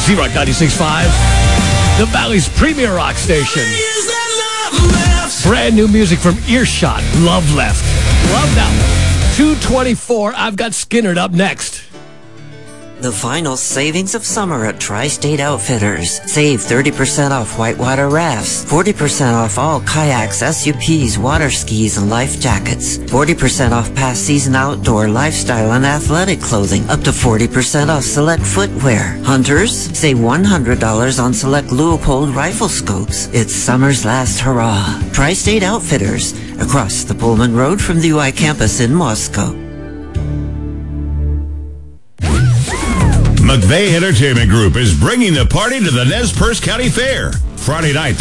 Z-Rock 96.5, the Valley's premier rock station. Brand new music from Earshot, Love Left. Love that one. 2:24, I've got Skynyrd up next. The final savings of summer at Tri-State Outfitters. Save 30% off whitewater rafts, 40% off all kayaks, SUPs, water skis, and life jackets, 40% off past season outdoor, lifestyle, and athletic clothing, up to 40% off select footwear. Hunters, save $100 on select Leupold rifle scopes. It's summer's last hurrah. Tri-State Outfitters, across the Pullman Road from the UI campus in Moscow. McVeigh Entertainment Group is bringing the party to the Nez Perce County Fair. Friday night,